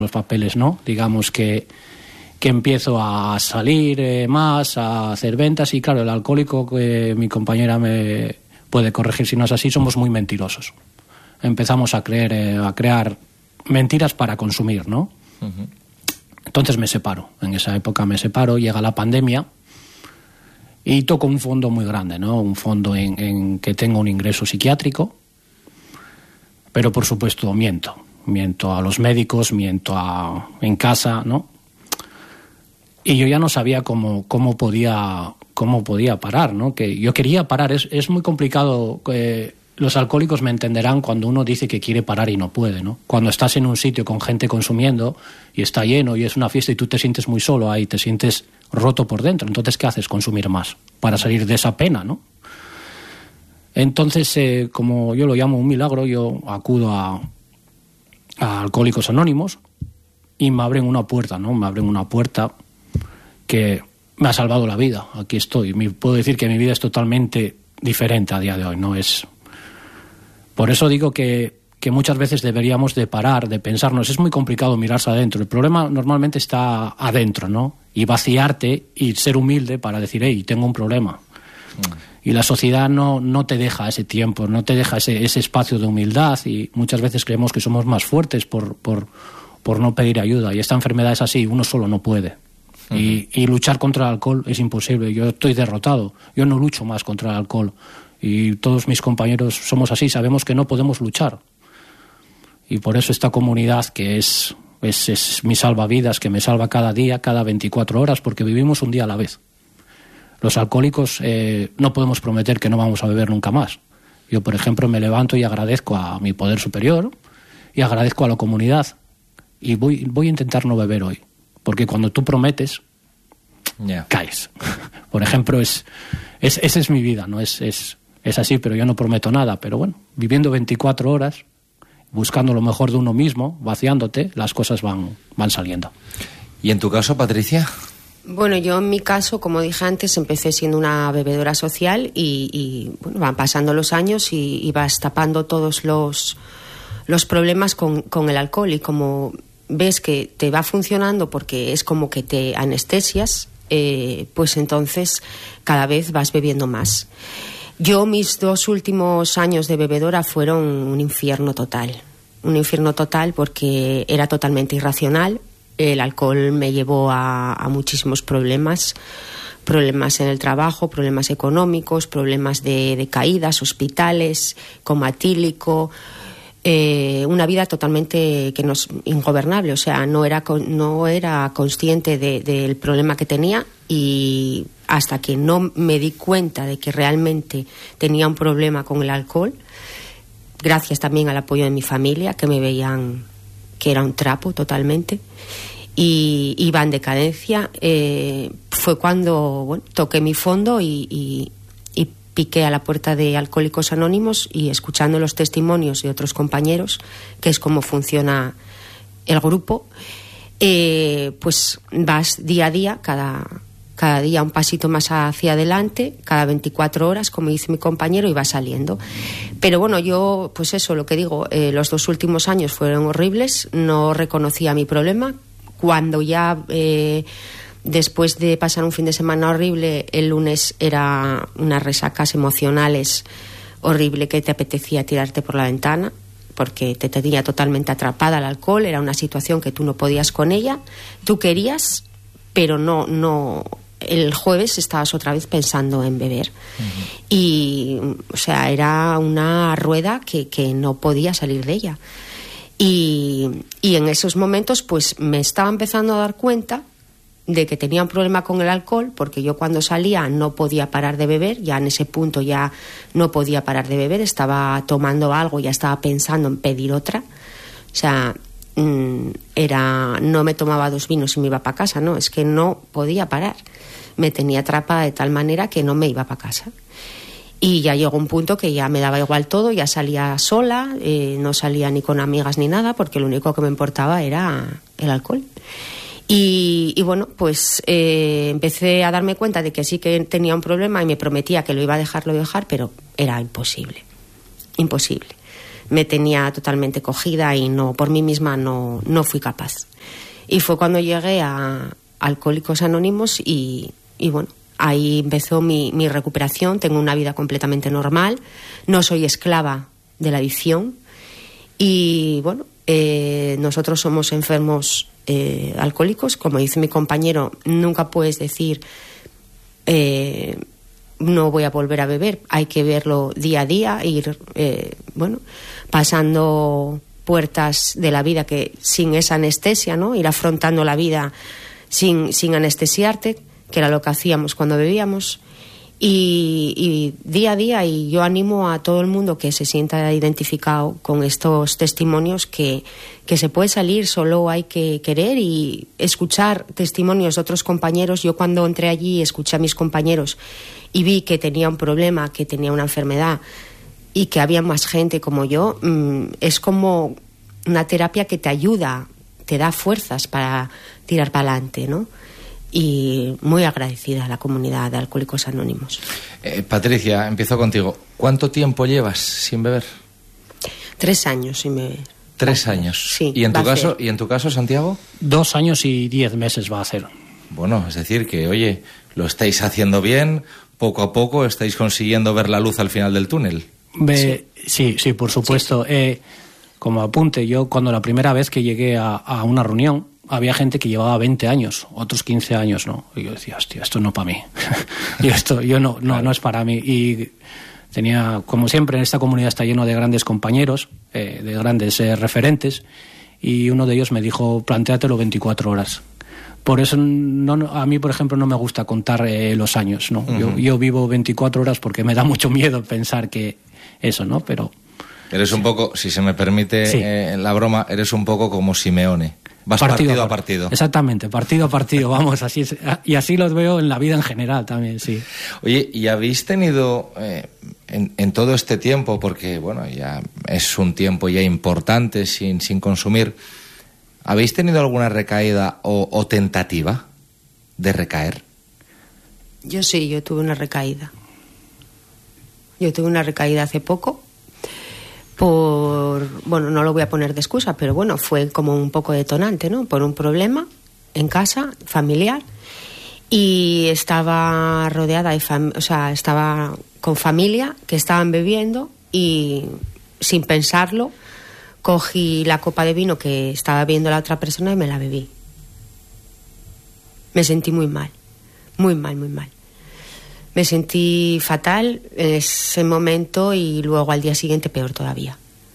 los papeles, ¿no? Digamos que empiezo a salir más, a hacer ventas, y claro, el alcohólico, que mi compañera me puede corregir si no es así, somos muy mentirosos. Empezamos a crear mentiras para consumir, ¿no? Uh-huh. Entonces me separo. En esa época me separo, llega la pandemia y toco un fondo muy grande, ¿no? Un fondo en que tengo un ingreso psiquiátrico, pero por supuesto miento a los médicos, en casa, ¿no? Y yo ya no sabía cómo podía parar, ¿no? Que yo quería parar. Es muy complicado. Los alcohólicos me entenderán cuando uno dice que quiere parar y no puede, ¿no? Cuando estás en un sitio con gente consumiendo y está lleno y es una fiesta y tú te sientes muy solo ahí, te sientes roto por dentro. Entonces, ¿qué haces? Consumir más para salir de esa pena, ¿no? Entonces, como yo lo llamo un milagro, yo acudo a Alcohólicos Anónimos y me abren una puerta, ¿no? Me abren una puerta que me ha salvado la vida. Aquí estoy. Puedo decir que mi vida es totalmente diferente a día de hoy, ¿no? Por eso digo que muchas veces deberíamos de parar, de pensarnos. Es muy complicado mirarse adentro. El problema normalmente está adentro, ¿no? Y vaciarte y ser humilde para decir, hey, tengo un problema. Y la sociedad no te deja ese tiempo, no te deja ese espacio de humildad, y muchas veces creemos que somos más fuertes por no pedir ayuda. Y esta enfermedad es así, uno solo no puede. Uh-huh. Y luchar contra el alcohol es imposible. Yo estoy derrotado. Yo no lucho más contra el alcohol. Y todos mis compañeros somos así, sabemos que no podemos luchar. Y por eso esta comunidad, que es mi salvavidas, que me salva cada día, cada 24 horas, porque vivimos un día a la vez. Los alcohólicos no podemos prometer que no vamos a beber nunca más. Yo, por ejemplo, me levanto y agradezco a mi poder superior y agradezco a la comunidad. Y voy a intentar no beber hoy. Porque cuando tú prometes, caes. Por ejemplo, esa es mi vida, ¿no? Es así, pero yo no prometo nada. Pero bueno, viviendo 24 horas, buscando lo mejor de uno mismo, vaciándote, las cosas van saliendo. ¿Y en tu caso, Patricia? Bueno, yo en mi caso, como dije antes, empecé siendo una bebedora social y bueno, van pasando los años y vas tapando todos los problemas con el alcohol, y como ves que te va funcionando porque es como que te anestesias, pues entonces cada vez vas bebiendo más. Yo, mis 2 últimos años de bebedora fueron un infierno total porque era totalmente irracional. El alcohol me llevó a muchísimos problemas en el trabajo, problemas económicos, problemas de caídas, hospitales, coma etílico, una vida totalmente ingobernable. O sea, no era consciente del problema que tenía, y hasta que no me di cuenta de que realmente tenía un problema con el alcohol, gracias también al apoyo de mi familia, que me veían que era un trapo totalmente y iba en decadencia, fue cuando toqué mi fondo y piqué a la puerta de Alcohólicos Anónimos, y escuchando los testimonios de otros compañeros, que es cómo funciona el grupo, pues vas día a día, cada día un pasito más hacia adelante, cada 24 horas, como dice mi compañero, y va saliendo. Pero bueno, yo, pues eso, lo que digo, los 2 últimos años fueron horribles, no reconocía mi problema. Cuando ya, después de pasar un fin de semana horrible, el lunes era unas resacas emocionales horrible, que te apetecía tirarte por la ventana, porque te tenía totalmente atrapada el alcohol. Era una situación que tú no podías con ella, tú querías, pero no. El jueves estabas otra vez pensando en beber. Uh-huh. Y, o sea, era una rueda que no podía salir de ella. Y en esos momentos, pues me estaba empezando a dar cuenta de que tenía un problema con el alcohol, porque yo cuando salía no podía parar de beber. Ya en ese punto ya no podía parar de beber, estaba tomando algo, ya estaba pensando en pedir otra. O sea, no me tomaba 2 vinos y me iba para casa, no, es que no podía parar. Me tenía atrapada de tal manera que no me iba para casa. Y ya llegó un punto que ya me daba igual todo, ya salía sola, no salía ni con amigas ni nada, porque lo único que me importaba era el alcohol. Y bueno, pues empecé a darme cuenta de que sí que tenía un problema, y me prometía que lo iba a dejar, pero era imposible. me tenía totalmente cogida y no, por mí misma no fui capaz. Y fue cuando llegué a Alcohólicos Anónimos y bueno, ahí empezó mi recuperación. Tengo una vida completamente normal, no soy esclava de la adicción y bueno, nosotros somos enfermos alcohólicos. Como dice mi compañero, nunca puedes decir no voy a volver a beber, hay que verlo día a día, ir pasando puertas de la vida que sin esa anestesia, ¿no? Ir afrontando la vida sin anestesiarte, que era lo que hacíamos cuando bebíamos, y día a día. Y yo animo a todo el mundo que se sienta identificado con estos testimonios que se puede salir, solo hay que querer y escuchar testimonios de otros compañeros. Yo cuando entré allí escuché a mis compañeros y vi que tenía un problema, que tenía una enfermedad y que había más gente como yo. Es como una terapia que te ayuda, te da fuerzas para tirar para adelante, ¿no? Y muy agradecida a la comunidad de Alcohólicos Anónimos. Patricia, empiezo contigo. ¿Cuánto tiempo llevas sin beber? 3 años sin beber. 3 años. Sí. ¿Y en tu caso, Santiago? 2 años y 10 meses va a hacer. Bueno, es decir que, oye, lo estáis haciendo bien, poco a poco estáis consiguiendo ver la luz al final del túnel. Sí, por supuesto. Sí. Como apunte, yo cuando la primera vez que llegué a una reunión, había gente que llevaba 20 años, otros 15 años, ¿no? Y yo decía, hostia, esto no es para mí. No es para mí. Y tenía, como siempre, en esta comunidad está lleno de grandes compañeros, de grandes referentes, y uno de ellos me dijo, plantéatelo 24 horas. Por eso a mí, por ejemplo, no me gusta contar los años, ¿no? Uh-huh. Yo vivo 24 horas porque me da mucho miedo pensar que eso, ¿no? Pero... Eres un poco, si se me permite la broma, eres un poco como Simeone. Vas partido a partido. Exactamente, partido a partido, vamos, así es, y así los veo en la vida en general también, sí. Oye, ¿y habéis tenido en todo este tiempo, porque bueno, ya es un tiempo ya importante sin consumir, ¿habéis tenido alguna recaída o tentativa de recaer? Yo tuve una recaída. Yo tuve una recaída hace poco. No lo voy a poner de excusa, pero bueno, fue como un poco detonante, ¿no? Por un problema en casa, familiar, y estaba rodeada estaba con familia que estaban bebiendo y sin pensarlo cogí la copa de vino que estaba bebiendo la otra persona y me la bebí. Me sentí muy mal, muy mal, muy mal. Me sentí fatal en ese momento y luego al día siguiente peor todavía.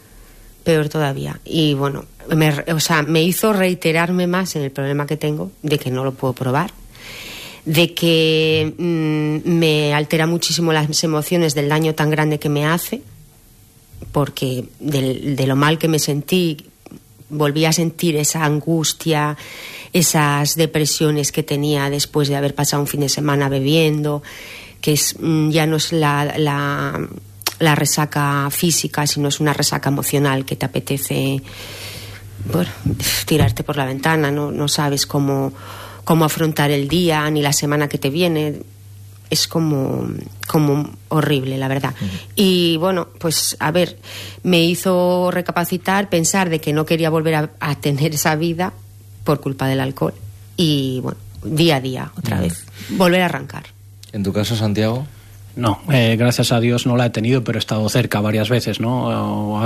Y bueno, me hizo reiterarme más en el problema que tengo, de que no lo puedo probar, de que me altera muchísimo las emociones del daño tan grande que me hace, porque de lo mal que me sentí, volví a sentir esa angustia, esas depresiones que tenía después de haber pasado un fin de semana bebiendo, que ya no es la resaca física, sino es una resaca emocional que te apetece tirarte por la ventana, no sabes cómo afrontar el día ni la semana que te viene. Es como horrible, la verdad. Uh-huh. Y bueno, pues a ver, me hizo recapacitar, pensar de que no quería volver a tener esa vida por culpa del alcohol. Y bueno, día a día, otra vez, volver a arrancar. ¿En tu caso, Santiago? No, gracias a Dios no la he tenido, pero he estado cerca varias veces, ¿no?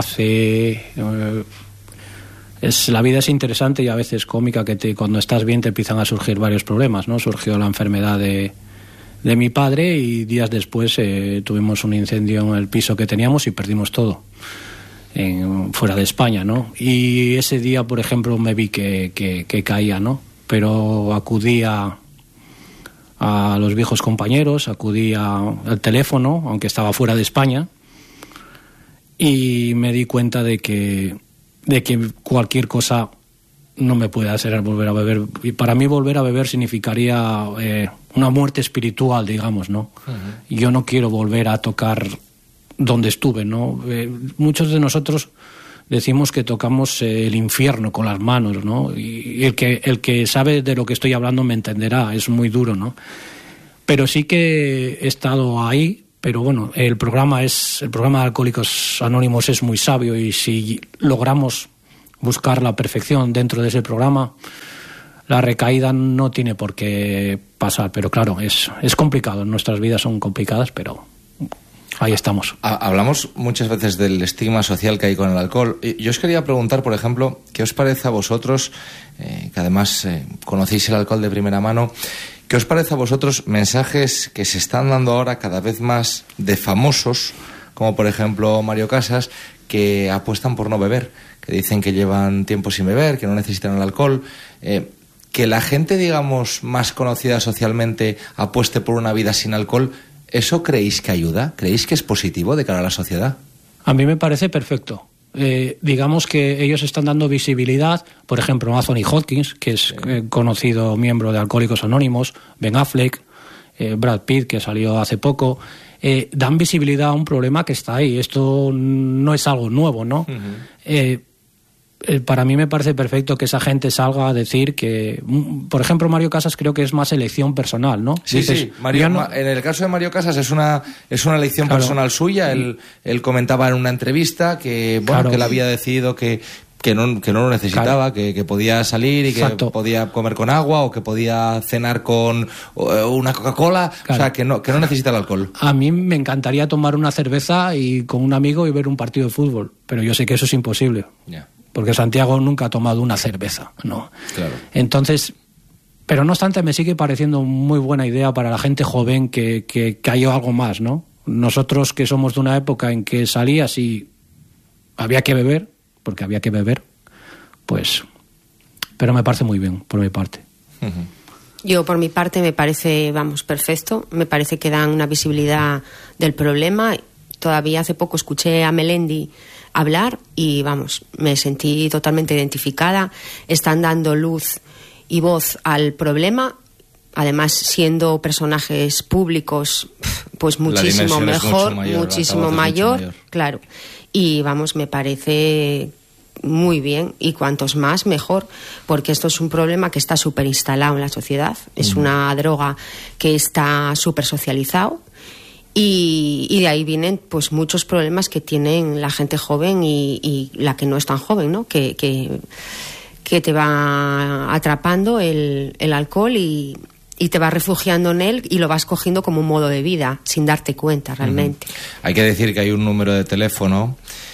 La vida es interesante y a veces cómica, que cuando estás bien te empiezan a surgir varios problemas, ¿no? Surgió la enfermedad de mi padre y días después tuvimos un incendio en el piso que teníamos y perdimos todo fuera de España, ¿no? Y ese día, por ejemplo, me vi que caía, ¿no? Pero acudí a los viejos compañeros, acudí al teléfono, aunque estaba fuera de España, y me di cuenta de que cualquier cosa no me puede hacer volver a beber. Y para mí volver a beber significaría una muerte espiritual, digamos, ¿no? Uh-huh. Yo no quiero volver a tocar donde estuve, ¿no? Muchos de nosotros decimos que tocamos el infierno con las manos, ¿no? Y el que sabe de lo que estoy hablando me entenderá, es muy duro, ¿no? Pero sí que he estado ahí pero bueno, el programa de Alcohólicos Anónimos es muy sabio, y si logramos buscar la perfección dentro de ese programa, la recaída no tiene por qué pasar. Pero claro, es complicado, nuestras vidas son complicadas, pero ahí estamos. Hablamos muchas veces del estigma social que hay con el alcohol. Yo os quería preguntar, por ejemplo, ¿qué os parece a vosotros, que además conocéis el alcohol de primera mano, qué os parece a vosotros mensajes que se están dando ahora cada vez más de famosos, como por ejemplo Mario Casas, que apuestan por no beber, que dicen que llevan tiempo sin beber, que no necesitan el alcohol, que la gente, digamos, más conocida socialmente apueste por una vida sin alcohol? ¿Eso creéis que ayuda? ¿Creéis que es positivo de cara a la sociedad? A mí me parece perfecto. Digamos que ellos están dando visibilidad, por ejemplo, Anthony Hopkins, que es conocido miembro de Alcohólicos Anónimos, Ben Affleck, Brad Pitt, que salió hace poco, dan visibilidad a un problema que está ahí. Esto no es algo nuevo, ¿no? Uh-huh. Para mí me parece perfecto que esa gente salga a decir que, por ejemplo, Mario Casas creo que es más elección personal, ¿no? Sí, dices, sí. En el caso de Mario Casas es una elección personal suya. Él comentaba en una entrevista que, bueno, que él había decidido que no lo necesitaba, que podía salir y que podía comer con agua, o que podía cenar con una Coca-Cola, o sea, que no necesita el alcohol. A mí me encantaría tomar una cerveza y con un amigo y ver un partido de fútbol, pero yo sé que eso es imposible. Yeah. Porque Santiago nunca ha tomado una cerveza, ¿no? Claro. Entonces, pero no obstante, me sigue pareciendo muy buena idea para la gente joven que hay algo más, ¿no? Nosotros, que somos de una época en que salías y había que beber, porque había que beber, pues... Pero me parece muy bien, por mi parte. Uh-huh. Yo, por mi parte, me parece, perfecto. Me parece que dan una visibilidad del problema. Todavía hace poco escuché a Melendi hablar y, me sentí totalmente identificada. Están dando luz y voz al problema, además siendo personajes públicos, pues muchísimo mejor, muchísimo mayor, claro. Y me parece muy bien, y cuantos más mejor, porque esto es un problema que está súper instalado en la sociedad. Es una droga que está súper socializado. Y de ahí vienen pues muchos problemas que tienen la gente joven y la que no es tan joven, ¿no? Que te va atrapando el alcohol y te vas refugiando en él y lo vas cogiendo como un modo de vida sin darte cuenta realmente. Hay que decir que hay un número de teléfono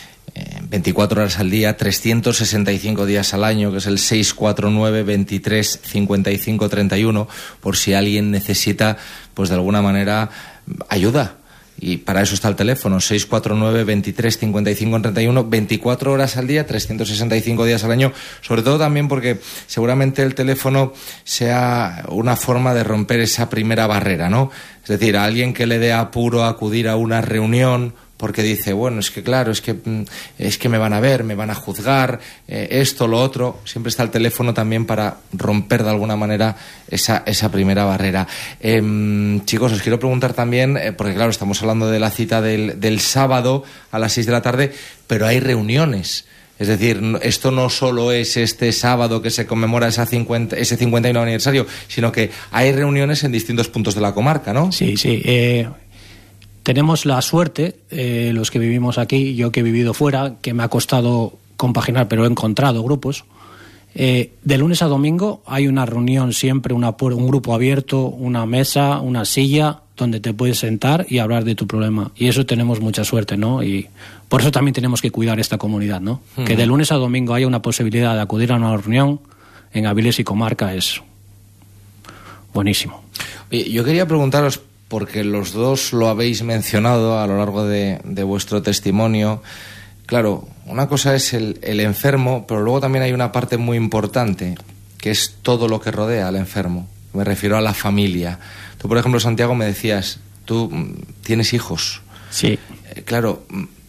24 horas al día, 365 días al año, que es el 649 23 55 31, por si alguien necesita, pues de alguna manera, ayuda. Y para eso está el teléfono, 649 23 55 31, 24 horas al día, 365 días al año, sobre todo también porque seguramente el teléfono sea una forma de romper esa primera barrera, ¿no? Es decir, a alguien que le dé apuro a acudir a una reunión porque dice, bueno, es que claro, es que me van a ver, me van a juzgar, esto, lo otro. Siempre está el teléfono también para romper de alguna manera esa primera barrera. Chicos, os quiero preguntar también, porque claro, estamos hablando de la cita del sábado a las 6 de la tarde, pero hay reuniones. Es decir, esto no solo es este sábado que se conmemora ese 51 aniversario, sino que hay reuniones en distintos puntos de la comarca, ¿no? Sí. Tenemos la suerte, los que vivimos aquí, yo que he vivido fuera, que me ha costado compaginar, pero he encontrado grupos. De lunes a domingo hay una reunión siempre, un grupo abierto, una mesa, una silla, donde te puedes sentar y hablar de tu problema. Y eso tenemos mucha suerte, ¿no? Y por eso también tenemos que cuidar esta comunidad, ¿no? Uh-huh. Que de lunes a domingo haya una posibilidad de acudir a una reunión en Avilés y comarca es buenísimo. Oye, yo quería preguntaros, porque los dos lo habéis mencionado a lo largo de vuestro testimonio. Claro, una cosa es el enfermo, pero luego también hay una parte muy importante, que es todo lo que rodea al enfermo. Me refiero a la familia. Tú, por ejemplo, Santiago, me decías, tú tienes hijos. Sí. Claro,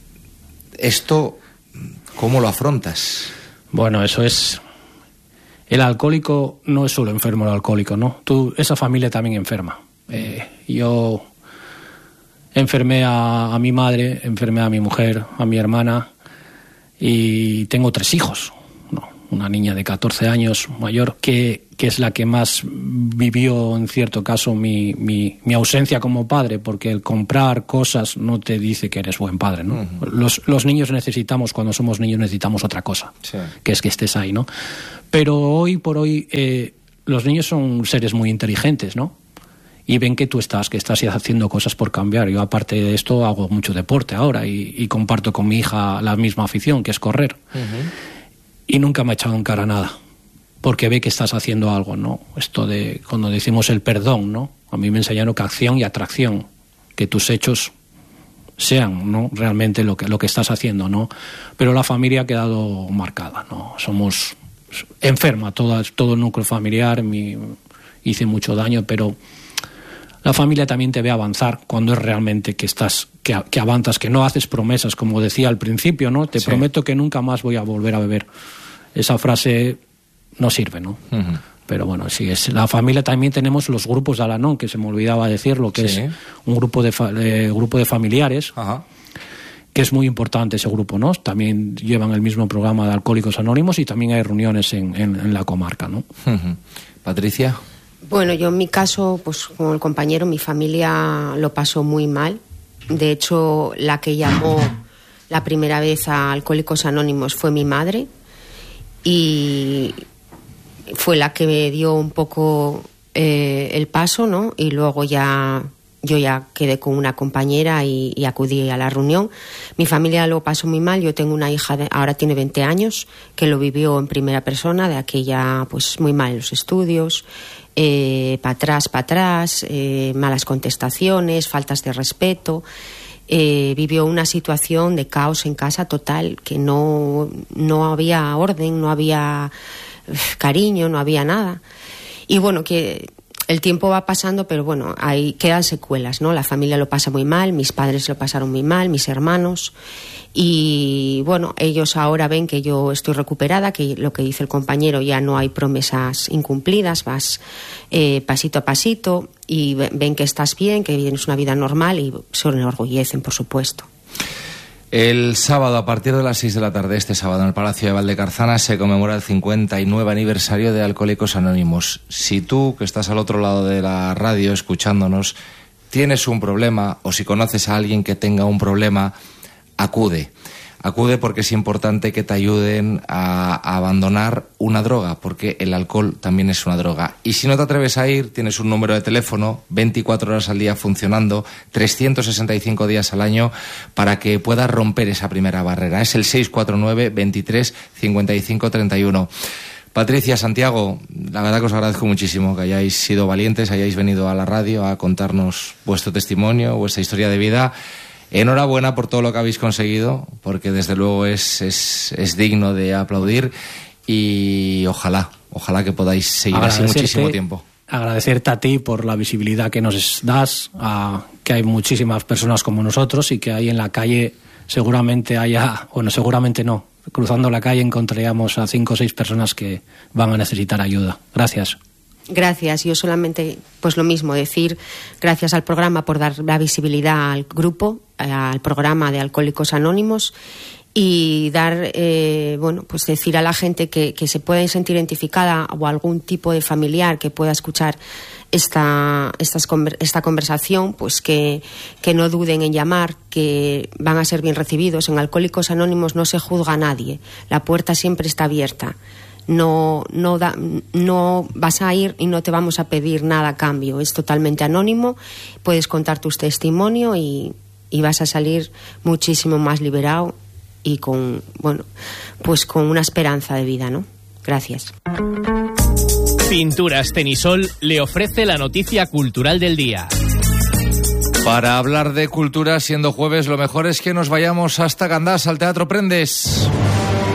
esto, ¿cómo lo afrontas? Bueno, eso es... El alcohólico no es solo enfermo el alcohólico, ¿no? Esa familia también enferma. Yo enfermé a mi madre, enfermé a mi mujer, a mi hermana, y tengo 3 hijos, ¿no? una niña de 14 años mayor, que es la que más vivió, en cierto caso, mi ausencia como padre, porque el comprar cosas no te dice que eres buen padre, ¿no? Los niños necesitamos, cuando somos niños necesitamos otra cosa, sí, que es que estés ahí, ¿no? Pero hoy por hoy los niños son seres muy inteligentes, ¿no? Y ven que tú estás haciendo cosas por cambiar. Yo, aparte de esto, hago mucho deporte ahora y comparto con mi hija la misma afición, que es correr. Y nunca me ha echado en cara nada, porque ve que estás haciendo algo, ¿no? Esto de cuando decimos el perdón, ¿no? A mí me enseñaron que acción y atracción, que tus hechos sean, ¿no?, realmente lo que estás haciendo, ¿no? Pero la familia ha quedado marcada, ¿no? Somos enferma, todo el núcleo familiar, hice mucho daño, pero la familia también te ve avanzar cuando es realmente que avanzas, que no haces promesas, como decía al principio, ¿no? Te prometo que nunca más voy a volver a beber. Esa frase no sirve, ¿no? Pero bueno, sí, es la familia. También tenemos los grupos de Al-Anon, que se me olvidaba decirlo, que es un grupo de familiares, que es muy importante ese grupo, ¿no? También llevan el mismo programa de Alcohólicos Anónimos y también hay reuniones en la comarca, ¿no? Patricia. Bueno, yo en mi caso, pues como el compañero, mi familia lo pasó muy mal. De hecho, la que llamó la primera vez a Alcohólicos Anónimos fue mi madre y fue la que me dio un poco el paso, ¿no? Y luego yo ya quedé con una compañera y acudí a la reunión. Mi familia lo pasó muy mal. Yo tengo una hija, ahora tiene 20 años, que lo vivió en primera persona, de aquella, pues muy mal en los estudios, para atrás, malas contestaciones, faltas de respeto. Vivió una situación de caos en casa total, que no había orden, no había cariño, no había nada. Y bueno, que el tiempo va pasando, pero bueno, ahí quedan secuelas, ¿no? La familia lo pasa muy mal, mis padres lo pasaron muy mal, mis hermanos. Y bueno, ellos ahora ven que yo estoy recuperada, que lo que dice el compañero, ya no hay promesas incumplidas, vas pasito a pasito y ven que estás bien, que tienes una vida normal y se enorgullecen, por supuesto. El sábado, a partir de las 6 de la tarde, este sábado, en el Palacio de Valdecarzana, se conmemora el 59 aniversario de Alcohólicos Anónimos. Si tú, que estás al otro lado de la radio escuchándonos, tienes un problema, o si conoces a alguien que tenga un problema, acude. Acude porque es importante que te ayuden a abandonar una droga, porque el alcohol también es una droga. Y si no te atreves a ir, tienes un número de teléfono, 24 horas al día funcionando, 365 días al año, para que puedas romper esa primera barrera. Es el 649 23 55 31. Patricia, Santiago, la verdad que os agradezco muchísimo que hayáis sido valientes, hayáis venido a la radio a contarnos vuestro testimonio, vuestra historia de vida. Enhorabuena por todo lo que habéis conseguido, porque desde luego es digno de aplaudir y ojalá que podáis seguir así muchísimo tiempo. Agradecerte a ti por la visibilidad que nos das, que hay muchísimas personas como nosotros y que ahí en la calle seguramente seguramente no, cruzando la calle encontraríamos a 5 o 6 personas que van a necesitar ayuda. Gracias. Gracias. Yo solamente, pues lo mismo, decir gracias al programa por dar la visibilidad al grupo, al programa de Alcohólicos Anónimos y dar, pues decir a la gente que se pueda sentir identificada o algún tipo de familiar que pueda escuchar esta conversación, pues que no duden en llamar, que van a ser bien recibidos. En Alcohólicos Anónimos no se juzga a nadie, la puerta siempre está abierta. No vas a ir y no te vamos a pedir nada a cambio. Es totalmente anónimo. Puedes contar tu testimonio y vas a salir muchísimo más liberado y con una esperanza de vida, ¿no? Gracias. Pinturas Tenisol le ofrece la noticia cultural del día. Para hablar de cultura, siendo jueves, lo mejor es que nos vayamos hasta Gandás, al Teatro Prendes.